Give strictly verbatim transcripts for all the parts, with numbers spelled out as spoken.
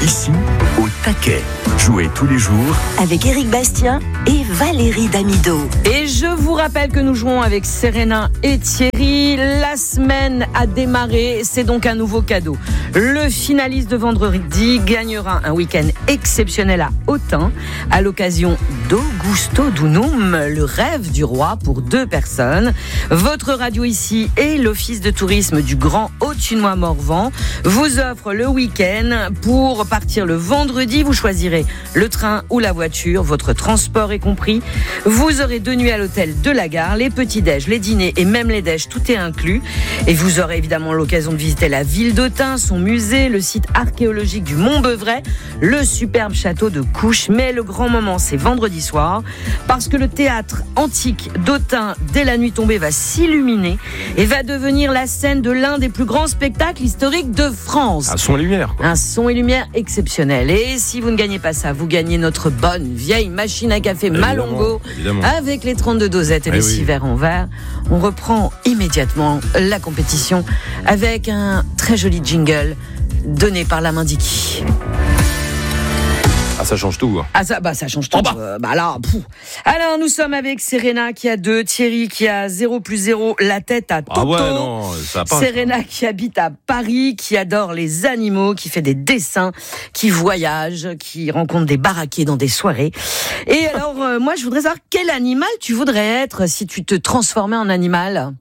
Ici, au taquet. Jouez tous les jours avec Éric Bastien et Valérie Damido. Et je vous rappelle que nous jouons avec Serena et Thierry. La semaine a démarré, c'est donc un nouveau cadeau. Le finaliste de vendredi gagnera un week-end exceptionnel à Autun à l'occasion d'Augusto Dunum, le rêve du roi pour deux personnes. Votre radio ici et l'office de tourisme du Grand Autunois Morvan vous offrent le week-end pour partir le vendredi. Vous choisirez le train ou la voiture, votre transport est compris. Vous aurez deux nuits à l'hôtel de la gare, les petits-déj, les dîners et même les déj, tout est inclus. Et vous aurez évidemment l'occasion de visiter la ville d'Autun, son musée, le site archéologique du Mont-Beuvray, le superbe château de Couches. Mais le grand moment, c'est vendredi soir, parce que le théâtre antique d'Autun, dès la nuit tombée, va s'illuminer et va devenir la scène de l'un des plus grands spectacles historiques de France. Un son et lumière, quoi. Un son et lumière exceptionnel. Et si vous ne gagnez pas ça, vous gagnez notre bonne vieille machine à café évidemment, Malongo évidemment. Avec les trente-deux dosettes et eh les oui. six verres en verre. On reprend immédiatement la compétition avec un très joli jingle donné par la main d'Iki. Ah, ça change tout. Hein. Ah, ça, bah, ça change tout. Oh bah. Euh, bah là, pouf. Alors, nous sommes avec Serena qui a deux, Thierry qui a zéro plus zéro, la tête à Toto. Ah ouais, non, ça passe. Serena qui habite à Paris, qui adore les animaux, qui fait des dessins, qui voyage, qui rencontre des baraqués dans des soirées. Et alors, euh, moi, je voudrais savoir quel animal tu voudrais être si tu te transformais en animal.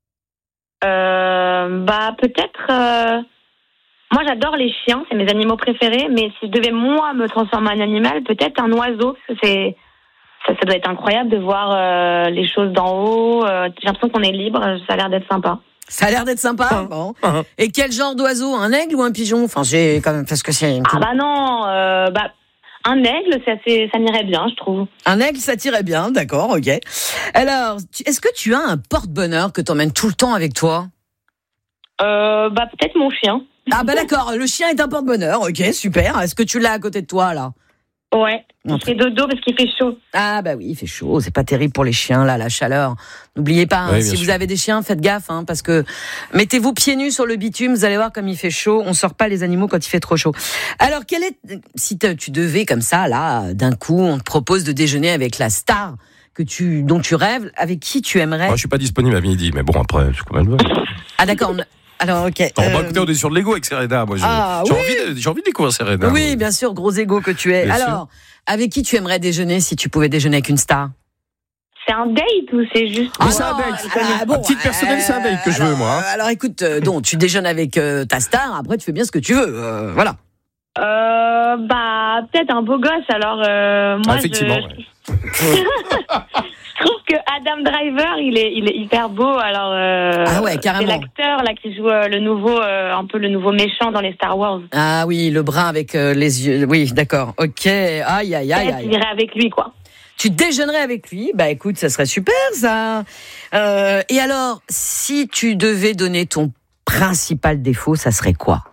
Euh, bah, peut-être... Euh... Moi, j'adore les chiens, c'est mes animaux préférés, mais si je devais, moi, me transformer en animal, peut-être un oiseau, parce que c'est, ça, ça doit être incroyable de voir euh, les choses d'en haut. Euh, j'ai l'impression qu'on est libre, ça a l'air d'être sympa. Ça a l'air d'être sympa, bon. Et quel genre d'oiseau? Un aigle ou un pigeon? Enfin, j'ai quand même, parce que c'est... Ah bah non, euh, bah... Un aigle, ça, c'est, ça m'irait bien, je trouve. Un aigle, ça t'irait bien, d'accord, ok. Alors, tu, est-ce que tu as un porte-bonheur que t'emmènes tout le temps avec toi? Euh, bah, peut-être mon chien. Ah bah d'accord, le chien est un porte-bonheur, ok, super. Est-ce que tu l'as à côté de toi, là? Ouais, il fait dodo parce qu'il fait chaud. Ah bah oui, il fait chaud, c'est pas terrible pour les chiens, là, la chaleur. N'oubliez pas, oui, hein, si sûr. vous avez des chiens, faites gaffe, hein, parce que mettez-vous pieds nus sur le bitume, vous allez voir comme il fait chaud. On sort pas les animaux quand il fait trop chaud. Alors, quel est, si tu devais comme ça, là, d'un coup, on te propose de déjeuner avec la star que tu, dont tu rêves, avec qui tu aimerais? Moi, je suis pas disponible à midi, mais bon, après, je suis quand même... Ah d'accord, on... Alors, ok. Non, euh... bah, écoutez, on est sur de l'ego avec Serena. Moi, je, ah, j'ai, oui. envie de, j'ai envie de découvrir Serena. Oui, moi. bien sûr, gros égo que tu es. Bien Alors, sûr. avec qui tu aimerais déjeuner si tu pouvais déjeuner avec une star? C'est un date ou c'est juste... Oui, Ah, c'est un non, date. ah, bon, à titre personnel, c'est un date que je alors, veux, moi. Hein. Alors, écoute, euh, donc, tu déjeunes avec euh, ta star, après, tu fais bien ce que tu veux. Euh, voilà. Euh, bah, peut-être un beau gosse, alors... Euh, moi, ah, effectivement, je... ouais. Je trouve que Adam Driver, il est, il est hyper beau. Alors, euh, ah ouais, carrément. c'est l'acteur là qui joue euh, le nouveau, euh, un peu le nouveau méchant dans les Star Wars. Ah oui, le brun avec euh, les yeux. Oui, d'accord. Ok. Aïe, aïe, aïe, aïe. Je dirais avec lui, quoi. Tu déjeunerais avec lui? Bah écoute, ça serait super, ça. Euh, et alors, si tu devais donner ton principal défaut, ça serait quoi?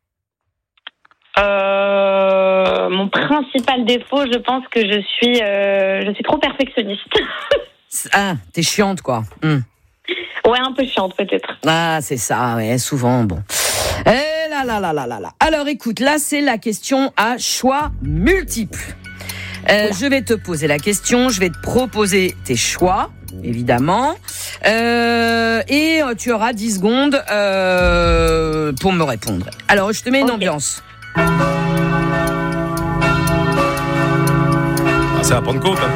Euh, mon principal défaut, je pense que je suis, euh, je suis trop perfectionniste. Ah, t'es chiante, quoi. Hum. Ouais, un peu chiante, peut-être. Ah, c'est ça, ouais, souvent, bon. Eh là là là là là là. Alors, écoute, là, c'est la question à choix multiples. Euh, je vais te poser la question, je vais te proposer tes choix, évidemment. Euh, et euh, tu auras dix secondes euh, pour me répondre. Alors, je te mets une okay. ambiance. Ah, c'est la Pentecôte, hein.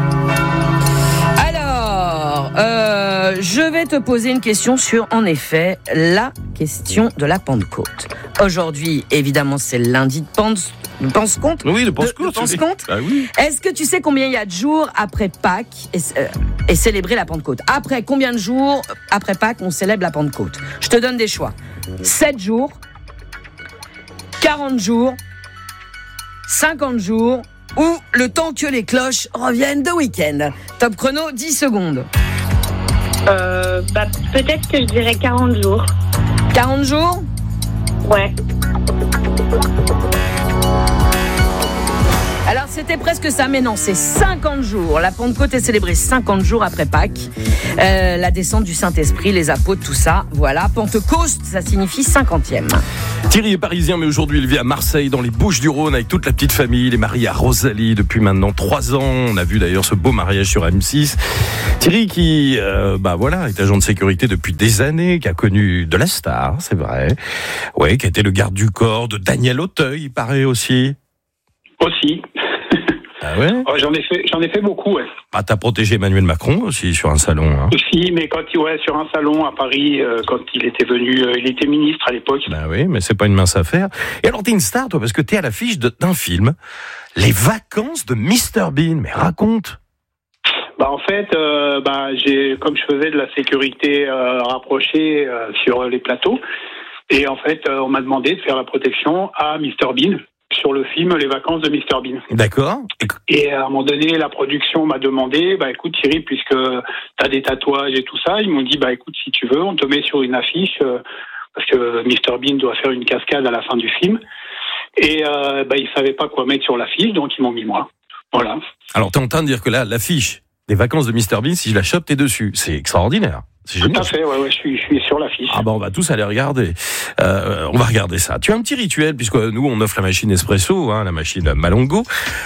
Alors, euh, je vais te poser une question sur, en effet, la question de la Pentecôte. Aujourd'hui, évidemment, c'est le lundi de Pentecôte. Le Pense-Compte Oui, le Pense-Compte. Le Pense-Compte. Ah oui. Est-ce que tu sais combien il y a de jours après Pâques et, euh, et célébrer la Pentecôte? Après combien de jours après Pâques on célèbre la Pentecôte? Je te donne des choix. sept jours, quarante jours, cinquante jours ou le temps que les cloches reviennent de week-end. Top chrono, dix secondes. Euh, bah, peut-être que je dirais quarante jours. quarante jours? Ouais. Alors, c'est C'était presque ça, mais non, c'est cinquante jours. La Pentecôte est célébrée cinquante jours après Pâques. Euh, la descente du Saint-Esprit, les apôtres, tout ça. Voilà, Pentecôte, ça signifie cinquantième. Thierry est parisien, mais aujourd'hui il vit à Marseille, dans les Bouches-du-Rhône, avec toute la petite famille. Il est marié à Rosalie depuis maintenant trois ans. On a vu d'ailleurs ce beau mariage sur M six. Thierry qui, euh, bah voilà, est agent de sécurité depuis des années, qui a connu de la star, c'est vrai. Ouais, qui a été le garde du corps de Daniel Auteuil, il paraît aussi. Aussi. Ah ouais. Oh, j'en ai fait, j'en ai fait beaucoup, ouais. Ah, t'as protégé Emmanuel Macron aussi sur un salon. Hein. Aussi, mais quand il, ouais, sur un salon à Paris, euh, quand il était venu, euh, il était ministre à l'époque. Bah oui, mais c'est pas une mince affaire. Et alors t'es une star, toi, parce que t'es à l'affiche de, d'un film, Les Vacances de mister Bean. Mais raconte. Bah en fait, euh, bah j'ai, comme je faisais de la sécurité euh, rapprochée euh, sur les plateaux, et en fait, euh, on m'a demandé de faire la protection à mister Bean. Sur le film Les Vacances de mister Bean. D'accord. Et à un moment donné, la production m'a demandé, bah écoute Thierry, puisque t'as des tatouages et tout ça, ils m'ont dit, bah écoute, si tu veux, on te met sur une affiche, euh, parce que mister Bean doit faire une cascade à la fin du film. Et euh, bah ils savaient pas quoi mettre sur l'affiche, donc ils m'ont mis moi. Voilà. Alors t'es en train de dire que là, l'affiche des Vacances de mister Bean, si je la chope, t'es dessus. C'est extraordinaire. C'est Tout génial. à fait, ouais, ouais, je suis, je suis sur l'affiche. Ah bah on va tous aller regarder. Euh, on va regarder ça. Tu as un petit rituel, puisque nous on offre la machine espresso, hein, la machine Malongo.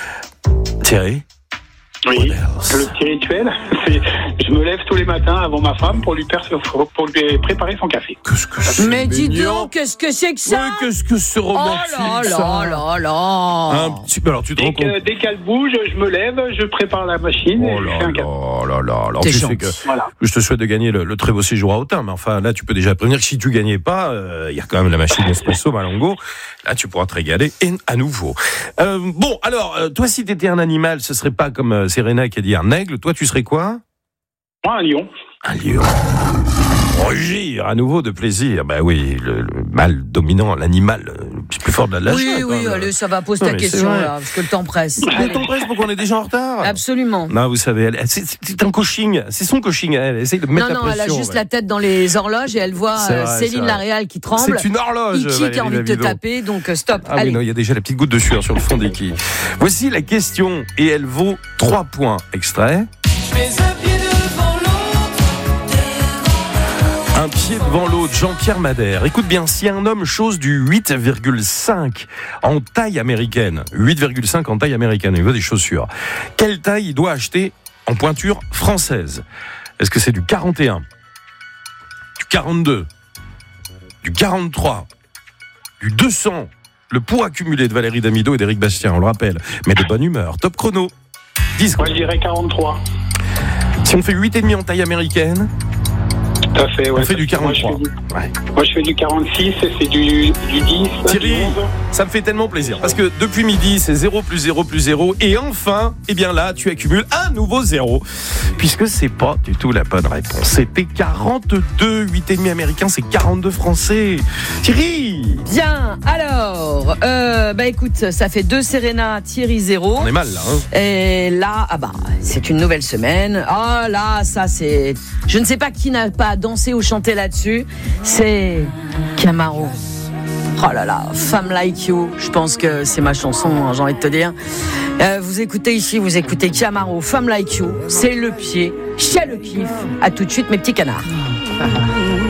Thierry. Oui, le petit rituel, c'est je me lève tous les matins avant ma femme pour lui, per- pour lui préparer son café. Qu'est-ce que c'est Mais dis mignon. donc, qu'est-ce que c'est que ça? Ouais, qu'est-ce que c'est Oh romantique là ça. là là là. Un petit peu. Alors tu te Dès, rends compte. que, dès qu'elle bouge, je me lève, je prépare la machine et Oh je là fais un café. là là là. Alors T'es tu sais gentil. que Voilà. je te souhaite de gagner le, le très beau séjour à Autun, mais enfin là tu peux déjà prévenir que si tu gagnais pas, il euh, y a quand même la machine espresso Malongo. Là tu pourras te régaler et à nouveau. Euh, bon alors euh, toi si t'étais un animal, ce serait pas comme euh, Serena qui a dit un aigle. Toi tu serais quoi? Moi, un lion. Un lion. Rugir à nouveau de plaisir. Ben oui, le, le mâle dominant, l'animal le plus fort de la lâche. Oui, oui, allez, ça va, pose Non, ta mais c'est question, vrai. là, parce que le temps presse. Le Allez. temps presse pour qu'on est déjà en retard. Absolument. Non, vous savez, elle, c'est, c'est un coaching. C'est son coaching. Elle essaye de mettre Non, la non, elle pression. a juste ouais. la tête dans les horloges et elle voit C'est euh, vrai, c'est Céline vrai. Laréal qui tremble. C'est une horloge. Iki qui Valérie a envie de te Davidon. taper, donc euh, stop. Ah allez. oui, non, il y a déjà la petite goutte de sueur sur le fond d'Iki. Voici la question et elle vaut trois points. Extrait. Un pied devant l'autre, Jean-Pierre Madère. Écoute bien, si un homme chose du huit virgule cinq en taille américaine, huit virgule cinq en taille américaine, il veut des chaussures, quelle taille il doit acheter en pointure française? Est-ce que c'est du quarante et un, du quarante-deux, du quarante-trois, du deux cents? Le poids accumulé de Valérie Damido et d'Éric Bastien, on le rappelle, mais de bonne humeur. Top chrono. dix Moi, je dirais quarante-trois. Si on fait huit virgule cinq en taille américaine, Tout à fait, ouais. on fait du Moi, je quarante-trois. fais du, Ouais. moi, je fais du quarante-six et c'est du, du dix. Thierry, du onze. ça me fait tellement plaisir parce que depuis midi, c'est zéro plus zéro plus zéro et enfin, eh bien là, tu accumules un nouveau zéro puisque c'est pas du tout la bonne réponse. C'était quarante-deux, huit virgule cinq américain, c'est quarante-deux français. Thierry, Bien, alors, euh, bah écoute, ça fait deux Serena, Thierry zéro. on est mal là. Hein. Et là, ah bah, c'est une nouvelle semaine. Oh là, ça c'est... Je ne sais pas qui n'a pas dansé ou chanté là-dessus. C'est Camaro. Oh là là, Femme Like You. Je pense que c'est ma chanson, hein, j'ai envie de te dire. Euh, vous écoutez ici, vous écoutez Camaro, Femme Like You. C'est le pied, chez le kiff. À tout de suite, mes petits canards.